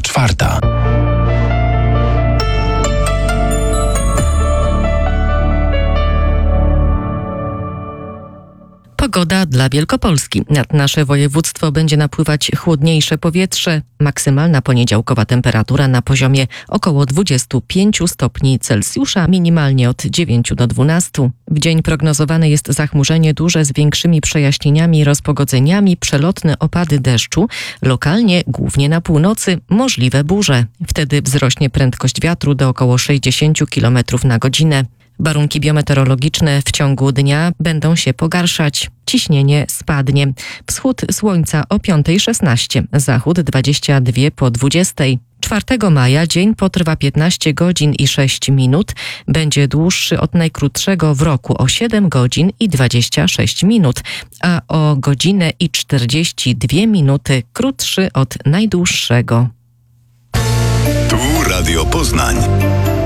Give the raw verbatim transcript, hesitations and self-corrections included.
czwarta. Pogoda dla Wielkopolski. Nad nasze województwo będzie napływać chłodniejsze powietrze. Maksymalna poniedziałkowa temperatura na poziomie około dwadzieścia pięć stopni Celsjusza, minimalnie od dziewięć do dwunastu. W dzień prognozowane jest zachmurzenie duże z większymi przejaśnieniami i rozpogodzeniami, przelotne opady deszczu, lokalnie, głównie na północy, możliwe burze. Wtedy wzrośnie prędkość wiatru do około sześćdziesiąt kilometrów na godzinę. Warunki biometeorologiczne w ciągu dnia będą się pogarszać. Ciśnienie spadnie. Wschód słońca o piąta szesnaście, zachód dwadzieścia dwa po dwudziestej. czwartego maja dzień potrwa piętnaście godzin i sześć minut. Będzie dłuższy od najkrótszego w roku o siedem godzin i dwadzieścia sześć minut, a o godzinę i czterdzieści dwie minuty krótszy od najdłuższego. Tu Radio Poznań.